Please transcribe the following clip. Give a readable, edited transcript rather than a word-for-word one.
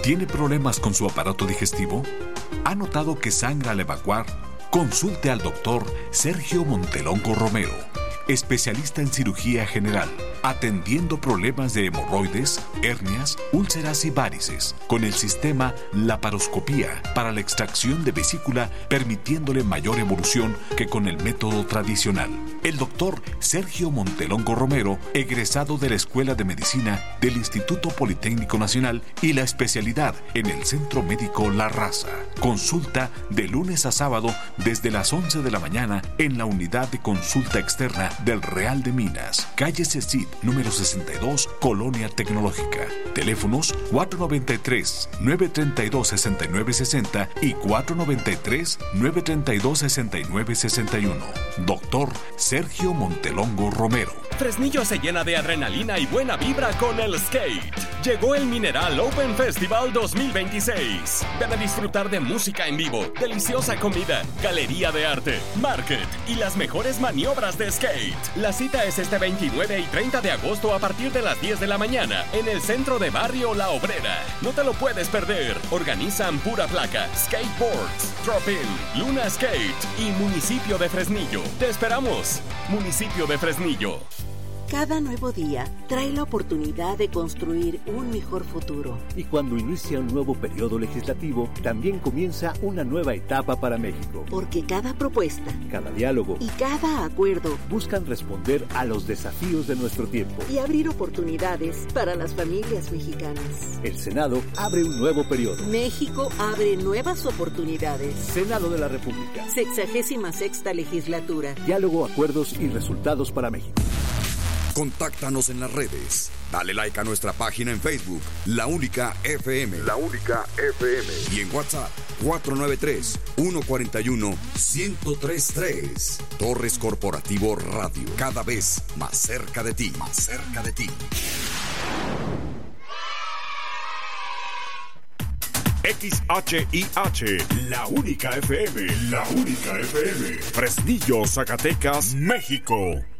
¿Tiene problemas con su aparato digestivo? ¿Ha notado que sangra al evacuar? Consulte al doctor Sergio Montelongo Romero, especialista en cirugía general, atendiendo problemas de hemorroides, hernias, úlceras y varices, con el sistema laparoscopía para la extracción de vesícula, permitiéndole mayor evolución que con el método tradicional. El doctor Sergio Montelongo Romero, egresado de la Escuela de Medicina del Instituto Politécnico Nacional y la especialidad en el Centro Médico La Raza. Consulta de lunes a sábado desde las 11 de la mañana en la unidad de consulta externa del Real de Minas, calle Cecit, número 62, Colonia Tecnológica. Teléfonos 493-932-6960 y 493-932-6961. Doctor Sergio Montelongo Romero. Fresnillo se llena de adrenalina y buena vibra con el skate. Llegó el Mineral Open Festival 2026. Ven a disfrutar de música en vivo, deliciosa comida, galería de arte, market y las mejores maniobras de skate. La cita es este 29 y 30 de agosto a partir de las 10 de la mañana en el centro de Barrio La Obrera. No te lo puedes perder. Organizan Pura Placa, Skateboards, Drop In, Luna Skate y Municipio de Fresnillo. Te esperamos. Municipio de Fresnillo. Cada nuevo día trae la oportunidad de construir un mejor futuro. Y cuando inicia un nuevo periodo legislativo, también comienza una nueva etapa para México. Porque cada propuesta, cada diálogo y cada acuerdo buscan responder a los desafíos de nuestro tiempo y abrir oportunidades para las familias mexicanas. El Senado abre un nuevo periodo. México abre nuevas oportunidades. Senado de la República. 66ª legislatura. Diálogo, acuerdos y resultados para México. Contáctanos en las redes. Dale like a nuestra página en Facebook, La Única FM. La Única FM. Y en WhatsApp, 493-141-1033. Torres Corporativo Radio. Cada vez más cerca de ti. Más cerca de ti. XHIH, La Única FM. La Única FM. Fresnillo, Zacatecas, México.